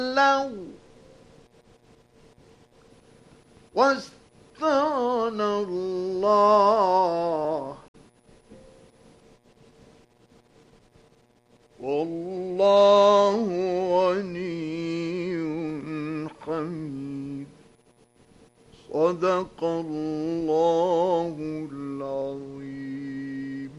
تولوا واستغنى الله والله غني حميد. صدق الله العظيم.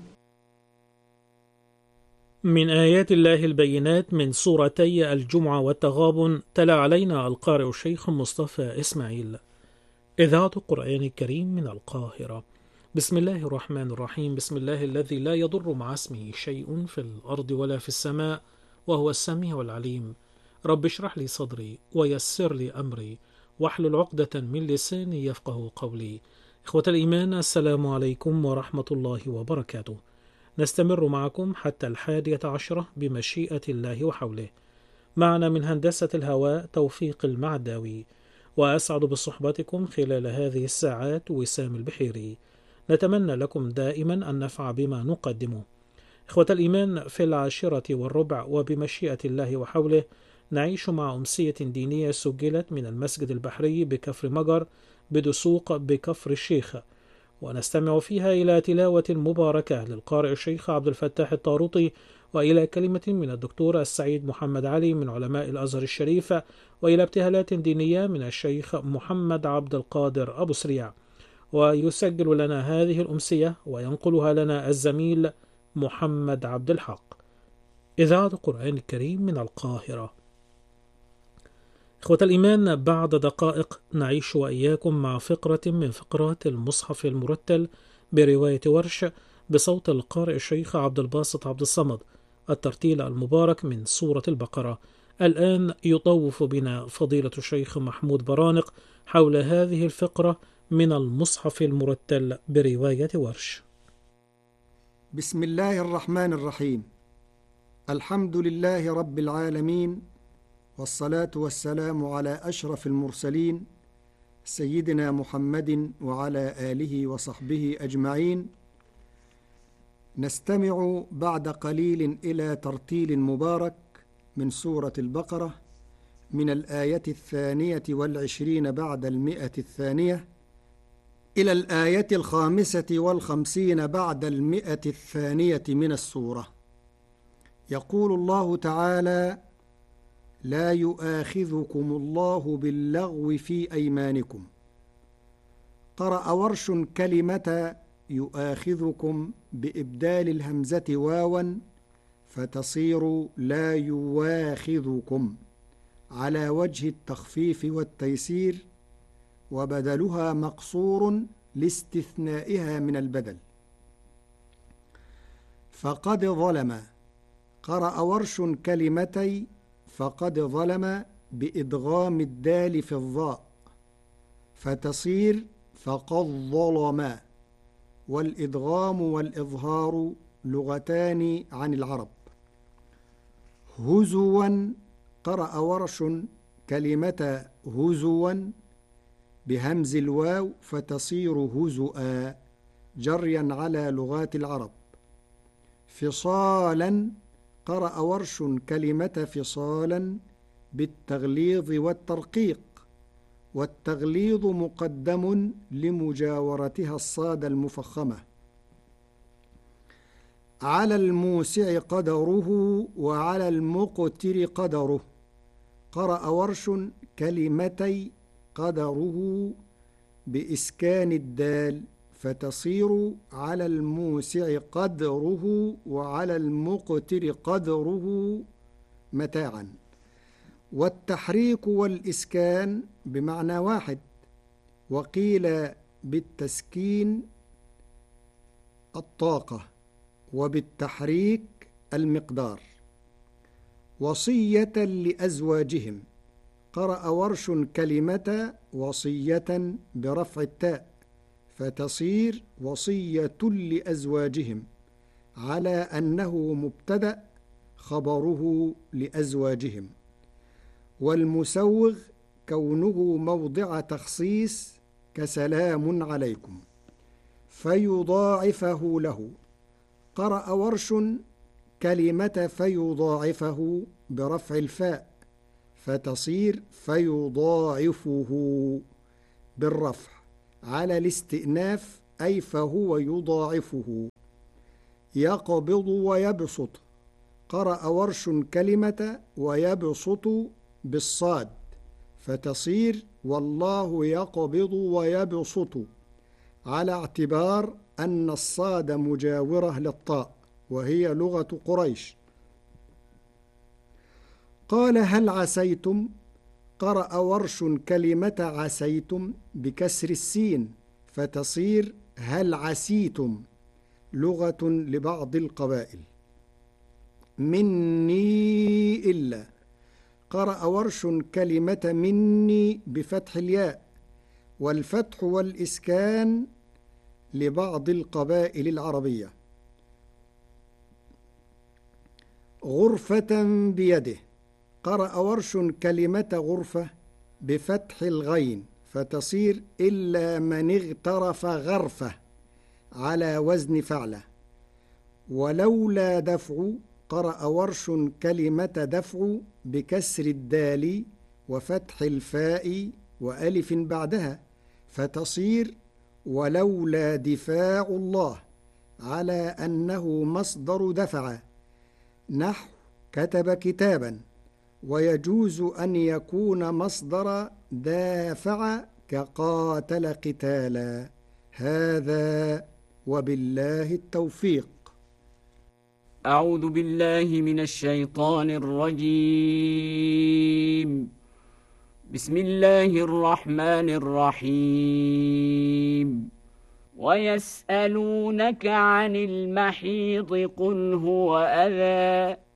من آيات الله البينات من سورتي الجمعة والتغابن. تلا علينا القارئ الشيخ مصطفى إسماعيل. إذاعة القرآن الكريم من القاهرة. بسم الله الرحمن الرحيم. بسم الله الذي لا يضر مع اسمه شيء في الأرض ولا في السماء وهو السميع العليم. رب اشرح لي صدري ويسر لي أمري واحلل عقدة من لساني يفقه قولي. إخوة الإيمان، السلام عليكم ورحمة الله وبركاته. نستمر معكم حتى 11 بمشيئة الله وحوله. معنا من هندسة الهواء توفيق المعداوي، وأسعد بصحبتكم خلال هذه الساعات وسام البحيري. نتمنى لكم دائما النفع بما نقدمه. إخوة الإيمان، في 10:15 وبمشيئة الله وحوله نعيش مع أمسية دينية سجلت من المسجد البحري بكفر مجر بدسوق بكفر الشيخ، ونستمع فيها إلى تلاوة مباركة للقارئ الشيخ عبد الفتاح الطاروطي، وإلى كلمة من الدكتور السعيد محمد علي من علماء الأزهر الشريف، وإلى ابتهالات دينية من الشيخ محمد عبد القادر أبو سريع. ويسجل لنا هذه الأمسية وينقلها لنا الزميل محمد عبد الحق. إذاعة القرآن الكريم من القاهرة. إخوة الإيمان، بعد دقائق نعيش وإياكم مع فقرة من فقرات المصحف المرتل برواية ورش بصوت القارئ الشيخ عبد الباسط عبد الصمد، الترتيل المبارك من سورة البقرة. الآن يطوف بنا فضيلة الشيخ محمود برانق حول هذه الفقرة من المصحف المرتل برواية ورش. بسم الله الرحمن الرحيم. الحمد لله رب العالمين، والصلاة والسلام على أشرف المرسلين سيدنا محمد وعلى آله وصحبه أجمعين. نستمع بعد قليل إلى ترتيل مبارك من سورة البقرة من الآية 22 بعد 100 إلى الآية 55 بعد 100 من السورة. يقول الله تعالى: لا يؤاخذكم الله باللغو في أيمانكم. قرأ ورش كلمة يؤاخذكم بإبدال الهمزة واوا فتصير لا يواخذكم على وجه التخفيف والتيسير، وبدلها مقصور لاستثنائها من البدل. فقد ظلم. قرأ ورش كلمتي فقد ظلم بإدغام الدال في الظاء فتصير فقد ظلم، والإدغام والإظهار لغتان عن العرب. هزوا. قرأ ورش كلمة هزوا بهمز الواو فتصير هزؤا جريا على لغات العرب. فصالا. قرأ ورش كلمة فصالا بالتغليظ والترقيق، والتغليظ مقدم لمجاورتها الصاد المفخمة. على الموسع قدره وعلى المقتر قدره. قرأ ورش كلمتي قدره بإسكان الدال فتصير على الموسع قدره وعلى المقتر قدره متاعا. والتحريك والإسكان بمعنى واحد، وقيل بالتسكين الطاقة وبالتحريك المقدار. وصية لأزواجهم. قرأ ورش كلمة وصية برفع التاء فتصير وصية لأزواجهم على أنه مبتدأ خبره لأزواجهم. والمسوغ كونه موضع تخصيص كسلام عليكم فيضاعفه له. قرأ ورش كلمة فيضاعفه برفع الفاء فتصير فيضاعفه بالرفع على الاستئناف، أي فهو يضاعفه. يقبض ويبسط، قرأ ورش كلمة ويبسط بالصاد، فتصير والله يقبض ويبسط، على اعتبار أن الصاد مجاورة للطاء وهي لغة قريش. قال هل عسيتم، قرأ ورش كلمة عسيتم بكسر السين، فتصير هل عسيتم، لغة لبعض القبائل. مني إلا، قرأ ورش كلمة مني بفتح الياء، والفتح والإسكان لبعض القبائل العربية. غرفة بيده، قرأ ورش كلمة غرفة بفتح الغين، فتصير إلا من اغترف غرفة، على وزن فعله. ولولا دفع، قرأ ورش كلمة دفع بكسر الدال وفتح الفاء وألف بعدها، فتصير ولولا دفاع الله، على أنه مصدر دفع، نحو كتب كتابا، ويجوز أن يكون مصدر دافع كقاتل قتالا. هذا وبالله التوفيق. أعوذ بالله من الشيطان الرجيم. بسم الله الرحمن الرحيم. ويسألونك عن المحيض قل هو أذى